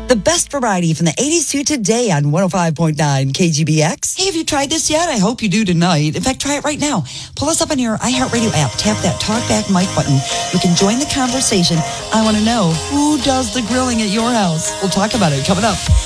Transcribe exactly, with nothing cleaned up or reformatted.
The best variety from the eighties to today on one oh five point nine K G B X. Hey, have you tried this yet? I hope you do tonight. In fact, try it right now. Pull us up on your iHeartRadio app. Tap that talkback mic button. You can join the conversation. I want to know, who does the grilling at your house? We'll talk about it coming up.